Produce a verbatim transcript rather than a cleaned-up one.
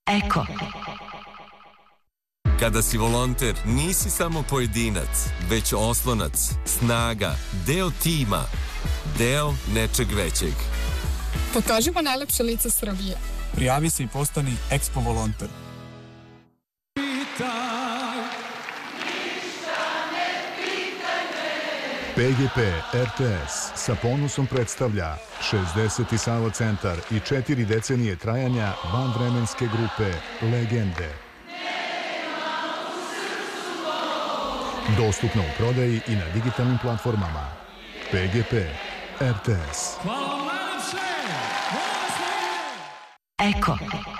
Eko. Kada si volonter, nisi samo pojedinac, već oslonac, snaga, deo tima, deo nečeg većeg. Pokažimo najlepše lice Srbije. Prijavi se i postani Expo volonter. P G P R T S sa ponosom predstavlja šezdeseti Savo centar i četiri decenije trajanja vanvremenske grupe Legende. Dostupno u prodaji i na digitalnim platformama. P G P R T S. Eko.